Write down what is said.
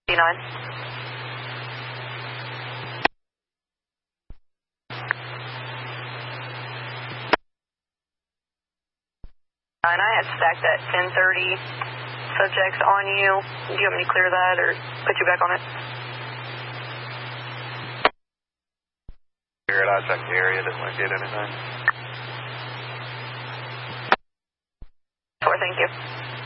9. And I had stacked that 1030 subjects on you. Do you want me to clear that or put you back on it? Clear it. I checked the area. Didn't look at anything. Sure, thank you.